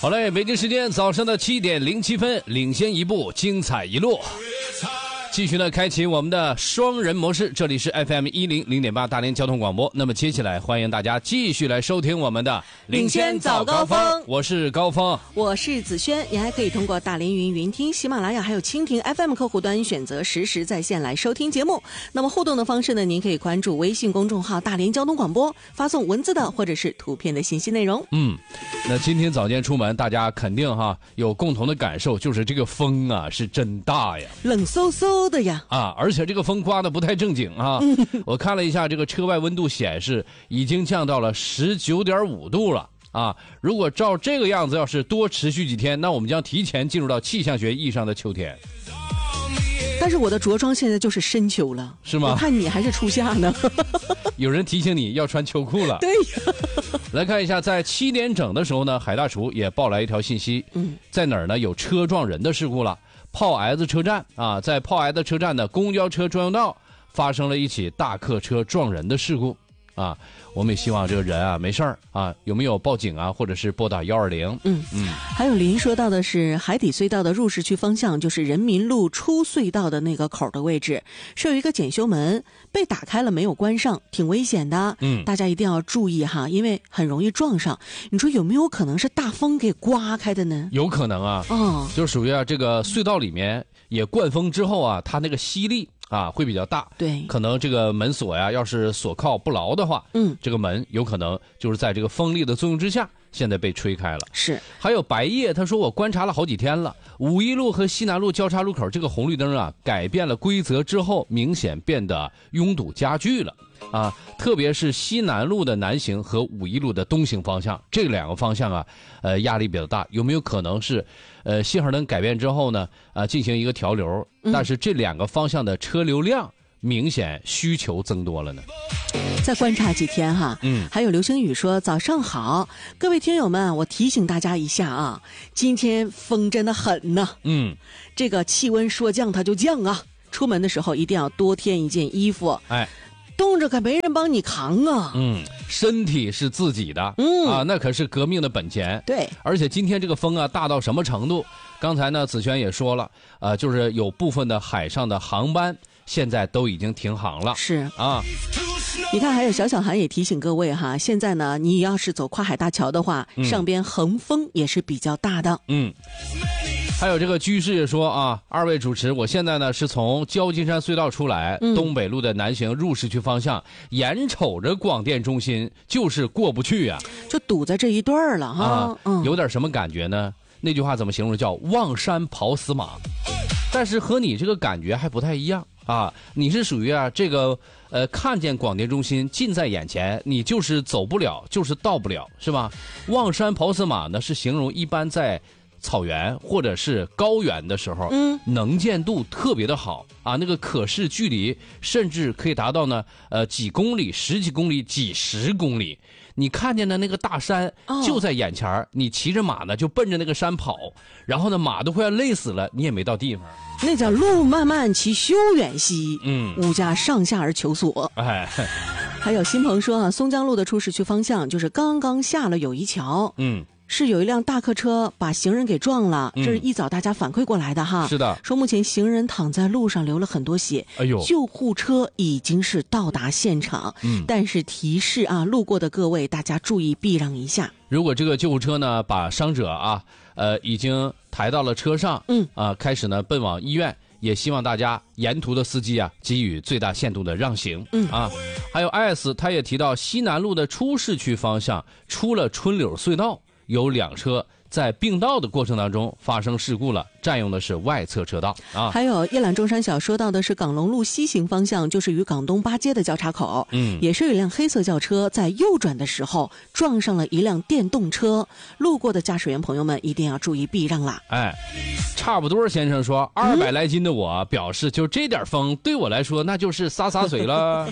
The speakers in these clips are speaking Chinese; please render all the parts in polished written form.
好嘞，北京时间早上的7:07，领先一步，精彩一路。继续呢，开启我们的双人模式，这里是 FM100.8 大连交通广播。那么接下来欢迎大家继续来收听我们的领先早高峰。 我是高峰， 我是子轩。你还可以通过大连云听、喜马拉雅还有蜻蜓 FM 客户端选择实时在线来收听节目。那么互动的方式呢，您可以关注微信公众号大连交通广播，发送文字的或者是图片的信息内容。 那今天早间出门，大家肯定有共同的感受，就是这个风啊是真大呀， 冷飕飕的呀而且这个风刮得不太正经啊。我看了一下这个车外温度显示已经降到了19.5度了啊。如果照这个样子要是多持续几天，那我们将提前进入到气象学意义上的秋天。 但是我的着装现在就是深秋了， 是吗？ 我看你还是初夏呢。 有人提醒你要穿秋裤了。 对呀。 来看一下，在7点整的时候呢，海大厨也报来一条信息，在哪儿呢？有车撞人的事故了。炮挨子车站啊，在炮挨子车站的公交车专用道发生了一起大客车撞人的事故啊。我们也希望这个人啊没事儿啊，有没有报警啊，或者是拨打120？ 还有您说到的是海底隧道的入市区方向，就是人民路出隧道的那个口的位置，是有一个检修门被打开了没有关上，挺危险的。大家一定要注意哈，因为很容易撞上。你说有没有可能是大风给刮开的呢？ 有可能啊，就属于这个隧道里面也灌风之后啊，它那个吸力会比较大，对，可能这个门锁呀，要是锁靠不牢的话，这个门有可能就是在这个风力的作用之下，现在被吹开了。是，还有白夜，他说我观察了好几天了，五一路和西南路交叉路口这个红绿灯啊，改变了规则之后，明显变得拥堵加剧了。特别是西南路的南行和五一路的东行方向，这两个方向压力比较大。有没有可能是信号灯改变之后呢，进行一个调流，但是这两个方向的车流量明显需求增多了呢？ 再观察几天哈。还有流星雨说早上好，各位听友们，我提醒大家一下啊，今天风真的狠呐。这个气温说降它就降啊，出门的时候一定要多添一件衣服。冻着可没人帮你扛啊。身体是自己的，那可是革命的本钱。对，而且今天这个风大到什么程度？刚才呢，子轩也说了，就是有部分的海上的航班现在都已经停航了。是啊。你看，还有小韩也提醒各位哈，现在呢，你要是走跨海大桥的话，上边横风也是比较大的。还有这个居士也说二位主持，我现在呢是从焦金山隧道出来，东北路的南行入市区方向，眼瞅着广电中心，就是过不去就堵在这一段了哈。有点什么感觉呢？那句话怎么形容？叫望山跑死马。但是和你这个感觉还不太一样你是属于这个看见广电中心近在眼前，你就是走不了，就是到不了，是吧？望山跑死马呢，是形容一般在草原或者是高原的时候，能见度特别的好那个可视距离甚至可以达到呢几公里、10几公里、几十公里。你看见的那个大山就在眼前，你骑着马呢就奔着那个山跑，然后呢马都快要累死了，你也没到地方。那叫路漫漫其修远兮，吾家上下而求索。还有新朋说松江路的出市区方向，就是刚刚下了友谊桥，是有一辆大客车把行人给撞了，这是一早大家反馈过来的哈。是的，说目前行人躺在路上流了很多血，救护车已经是到达现场，但是提示路过的各位大家注意避让一下。如果这个救护车呢把伤者已经抬到了车上，开始呢奔往医院，也希望大家沿途的司机给予最大限度的让行。还有 IS 他也提到西南路的出市区方向出了春柳隧道，有2车在并道的过程当中发生事故了，占用的是外侧车道还有夜览中山小说到的是港龙路西行方向，就是与港东8街的交叉口，也是有一辆黑色轿车在右转的时候撞上了一辆电动车，路过的驾驶员朋友们一定要注意避让啦。差不多先生说200来斤的我表示，就这点风对我来说那就是洒水了。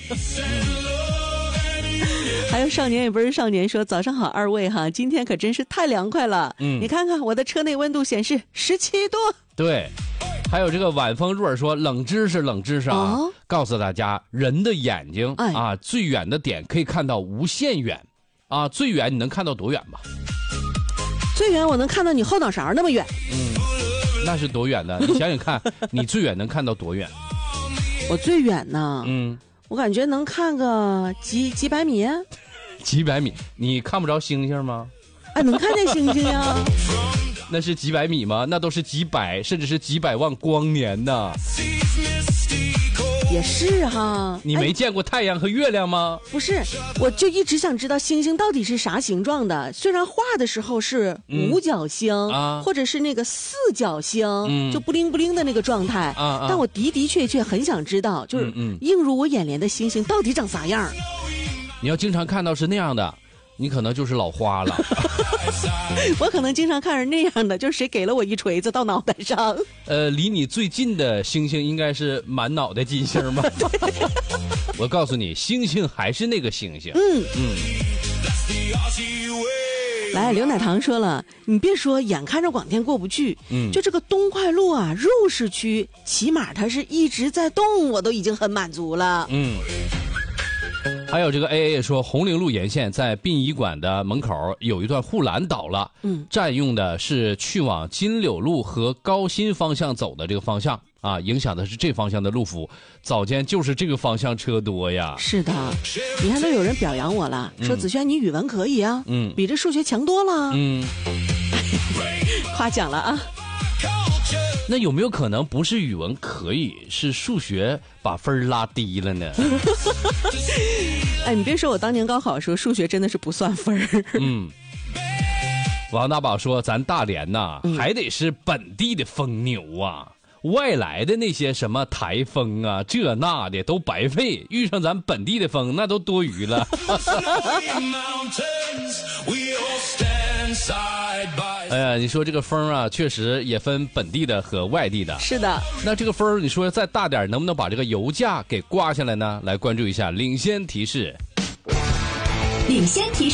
还有少年也不是少年说早上好二位哈，今天可真是太凉快了。你看看我的车内温度显示17度。对，还有这个晚风入耳说冷知识告诉大家，人的眼睛最远的点可以看到无限远最远你能看到多远吧？ 最远我能看到你后脑勺那么远。 那是多远呢？你想想看，你最远能看到多远？ 我最远呢？我感觉能看个几百米。 几百米？你看不着星星吗？ 能看见星星呀。 那是几百米吗？那都是几百甚至是几百万光年呢。 也是哈。 你没见过太阳和月亮吗？ 不是，我就一直想知道星星到底是啥形状的。虽然画的时候是五角星，或者是那个四角星，就不灵不灵的那个状态，但我的确很想知道，就是映入我眼帘的星星到底长啥样。 你要经常看到是那样的，你可能就是老花了。 我可能经常看着那样的，就是谁给了我一锤子到脑袋上。 离你最近的星星应该是满脑袋金星吧？我告诉你，星星还是那个星星。 来，刘乃堂说了，你别说，眼看着广电过不去，就这个东快路啊，入市区，起码它是一直在动，我都已经很满足了。 还有这个 AA 也说，红陵路沿线在殡仪馆的门口有一段护栏倒了，占用的是去往金柳路和高新方向走的这个方向啊，影响的是这方向的路幅。早间就是这个方向车多呀。 是的，你看都有人表扬我了，说子轩你语文可以啊，比这数学强多了。夸奖了啊。 那有没有可能不是语文可以，是数学把分拉低了呢？ 你别说，我当年高考的时候数学真的是不算分。 王大宝说，咱大连呐，还得是本地的风牛啊，外来的那些什么台风啊这那的都白费，遇上咱本地的风那都多余了。哎呀，你说这个风啊，确实也分本地的和外地的。 是的。 那这个风，你说再大点，能不能把这个油价给刮下来呢？来关注一下领先提示。